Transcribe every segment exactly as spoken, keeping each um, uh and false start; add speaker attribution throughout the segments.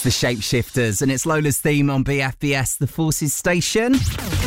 Speaker 1: the Shapeshifters, and it's Lola's theme on B F B S, the Forces Station.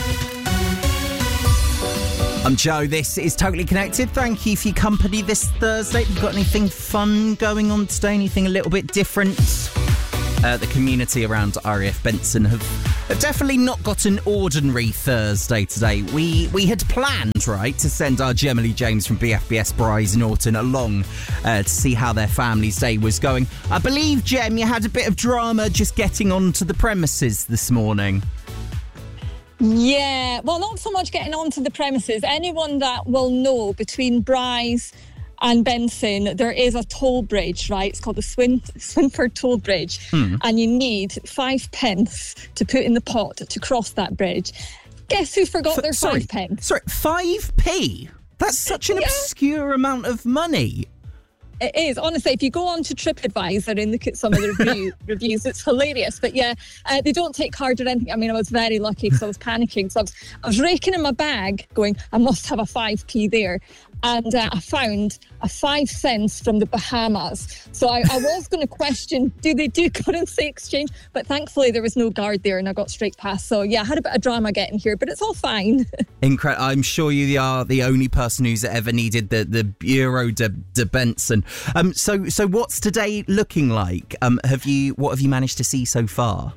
Speaker 1: I'm Joe, this is Totally Connected. Thank you for your company this Thursday. Have you got anything fun going on today? Anything a little bit different? Uh, the community around R A F Benson have, have definitely not got an ordinary Thursday today. We we had planned, right, to send our Gemma Lee James from B F B S Bryce Norton along uh, to see how their family's day was going. I believe, Gem, you had a bit of drama just getting onto the premises this morning.
Speaker 2: Yeah, well, not so much getting onto the premises. Anyone that will know between Bryce and Benson, there is a toll bridge, right? It's called the Swin- Swinford Toll Bridge. Hmm. And you need five pence to put in the pot to cross that bridge. Guess who forgot F- their
Speaker 1: sorry,
Speaker 2: five pence?
Speaker 1: Sorry, five p? That's such an yeah. obscure amount of money.
Speaker 2: It is. Honestly, if you go on to TripAdvisor and look at some of the review, reviews, it's hilarious. But yeah, uh, they don't take card or anything. I mean, I was very lucky because I was panicking. So I was, I was raking in my bag going, I must have a five p there. And uh, I found a five cents from the Bahamas. So I, I was going to question, do they do currency exchange? But thankfully there was no guard there and I got straight past. So yeah, I had a bit of drama getting here, but it's all fine.
Speaker 1: Incredible. I'm sure you are the only person who's ever needed the, the Bureau de, de Benson. Um, so so what's today looking like? Um, have you what have you managed to see so far?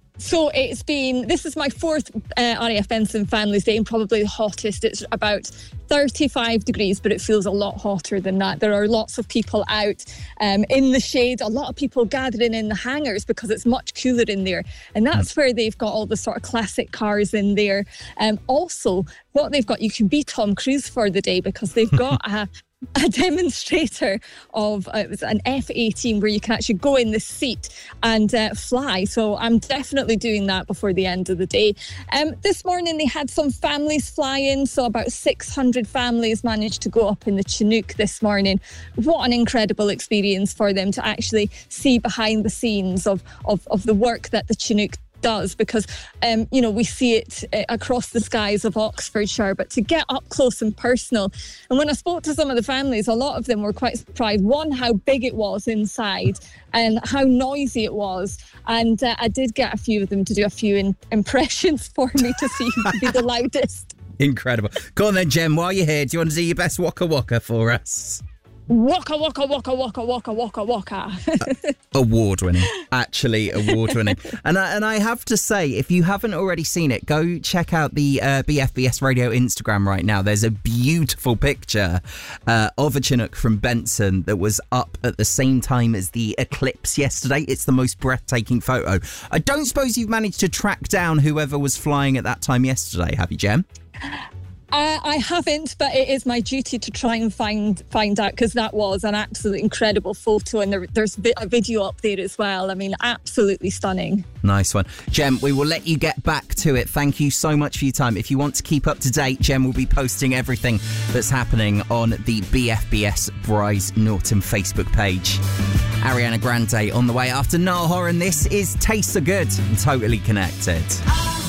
Speaker 2: So it's been, this is my fourth uh, R A F Benson Families Day and probably the hottest. It's about thirty-five degrees, but it feels a lot hotter than that. There are lots of people out um, in the shade, a lot of people gathering in the hangars because it's much cooler in there. And that's where they've got all the sort of classic cars in there. Um, also, what they've got, you can be Tom Cruise for the day because they've got a a demonstrator of uh, it was an F eighteen where you can actually go in the seat and uh, fly. So I'm definitely doing that before the end of the day. Um, this morning they had some families fly in, so about six hundred families managed to go up in the Chinook this morning. What an incredible experience for them to actually see behind the scenes of of, of the work that the Chinook does, because um, you know, we see it uh, across the skies of Oxfordshire, but to get up close and personal. And when I spoke to some of the families, a lot of them were quite surprised, one, how big it was inside and how noisy it was. And uh, I did get a few of them to do a few in- impressions for me to see who could be the loudest.
Speaker 1: Incredible. Go on then, Jem, while you're here, do you want to do your best waka waka for us?
Speaker 2: Waka, waka, waka, waka, waka, waka, waka.
Speaker 1: uh, award-winning. Actually, award-winning. And I, and I have to say, if you haven't already seen it, go check out the uh, B F B S Radio Instagram right now. There's a beautiful picture uh, of a Chinook from Benson that was up at the same time as the eclipse yesterday. It's the most breathtaking photo. I don't suppose you've managed to track down whoever was flying at that time yesterday, have you, Jem?
Speaker 2: Uh, I haven't, but it is my duty to try and find find out, because that was an absolutely incredible photo, and there, there's a video up there as well. I mean, absolutely stunning.
Speaker 1: Nice one. Jem, we will let you get back to it. Thank you so much for your time. If you want to keep up to date, Jem will be posting everything that's happening on the B F B S Bryce Norton Facebook page. Ariana Grande on the way after Niall Horan. This is Taste So Good and Totally Connected.